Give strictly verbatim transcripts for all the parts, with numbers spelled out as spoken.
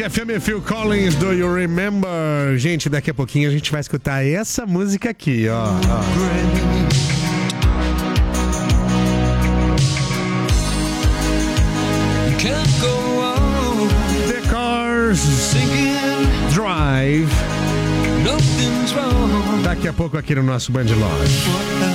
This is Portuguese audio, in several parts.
F M, Phil Collins, Do You Remember? Gente, daqui a pouquinho a gente vai escutar essa música aqui, ó. ó. The Cars Drive. Daqui a pouco aqui no nosso Band Love.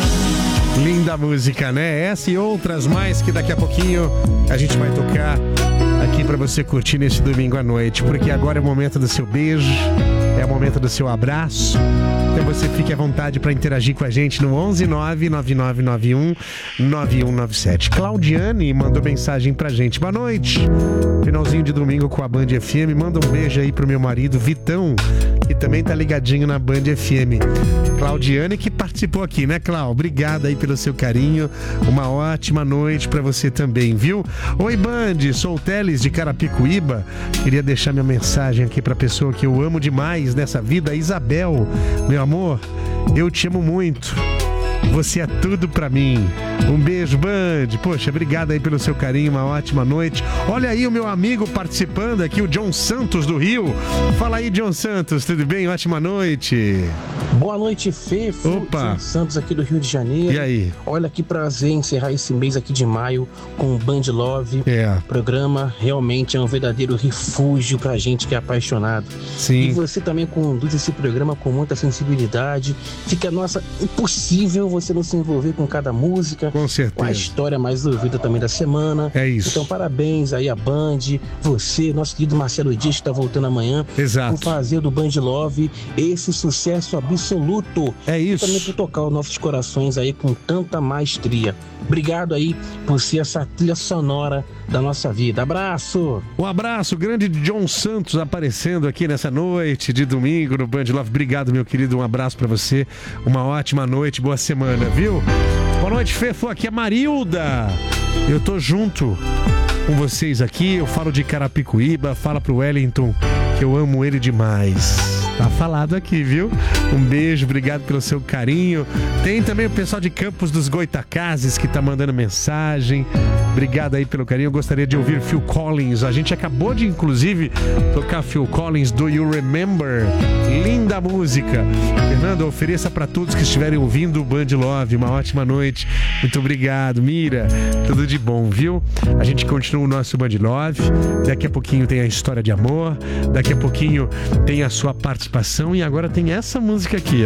Linda música, né? Essa e outras mais que daqui a pouquinho a gente vai tocar aqui pra você curtir nesse domingo à noite, porque agora é o momento do seu beijo, é o momento do seu abraço. Então você fique à vontade para interagir com a gente no onze nove nove nove nove um nove um nove sete. Claudiane mandou mensagem pra gente. Boa noite. Finalzinho de domingo com a Band F M. Manda um beijo aí pro meu marido Vitão, que também tá ligadinho na Band F M. Claudiane que participou aqui, né, Clau? Obrigada aí pelo seu carinho. Uma ótima noite pra você também, viu? Oi, Band, sou o Teles de Carapicuíba. Queria deixar minha mensagem aqui pra pessoa que eu amo demais nessa vida, Isabel. Meu amor, eu te amo muito. Você é tudo pra mim. Um beijo, Band. Poxa, obrigado aí pelo seu carinho, uma ótima noite. Olha aí o meu amigo participando aqui, o John Santos do Rio. Fala aí, John Santos, tudo bem? Ótima noite. Boa noite, Fê. Opa. John Santos aqui do Rio de Janeiro. E aí? Olha que prazer encerrar esse mês aqui de maio com o Band Love. É. O programa realmente é um verdadeiro refúgio pra gente que é apaixonado. Sim. E você também conduz esse programa com muita sensibilidade. Fica, nossa, impossível você não se envolver com cada música. Com certeza. Com a história mais ouvida também da semana. É isso. Então, parabéns aí a Band, você, nosso querido Marcelo Dias, que está voltando amanhã. Exato. Por fazer do Band Love esse sucesso absoluto. É isso. E também por tocar os nossos corações aí com tanta maestria. Obrigado aí por ser essa trilha sonora da nossa vida. Abraço! Um abraço, grande John Santos aparecendo aqui nessa noite de domingo no Band Love. Obrigado, meu querido, um abraço pra você. Uma ótima noite, boa semana, viu? Boa noite, Fefo, aqui é Marilda. Eu tô junto com vocês aqui, eu falo de Carapicuíba, fala pro Wellington que eu amo ele demais. Tá falado aqui, viu? Um beijo, obrigado pelo seu carinho. Tem também o pessoal de Campos dos Goitacazes que tá mandando mensagem. Obrigado aí pelo carinho. Eu gostaria de ouvir Phil Collins. A gente acabou de, inclusive, tocar Phil Collins, Do You Remember? Linda música. Fernando, ofereça para todos que estiverem ouvindo o Band Love. Uma ótima noite. Muito obrigado, Mira. Tudo de bom, viu? A gente continua o nosso Band Love. Daqui a pouquinho tem a história de amor. Daqui a pouquinho tem a sua participação. E agora tem essa música aqui,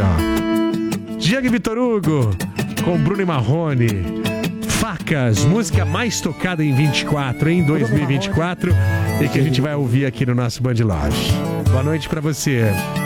ó. Diego Vitor Hugo com Bruno e Marrone. Facas, música mais tocada em vinte e quatro, em dois mil e vinte e quatro, e que a gente vai ouvir aqui no nosso Band Love. Boa noite pra você.